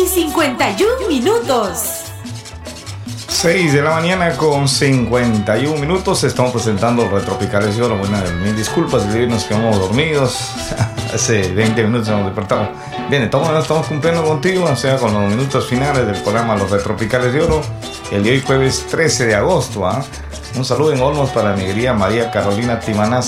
6:51. 6 de la mañana con 51 minutos. Estamos presentando Retropicales de Oro. Bueno, mil disculpas, nos quedamos dormidos. Hace 20 minutos nos despertamos. Bien, estamos cumpliendo contigo, o sea, con los minutos finales del programa Los Retropicales de Oro. El día de hoy, jueves 13 de agosto. Un saludo en Olmos para mi querida María Carolina Timanás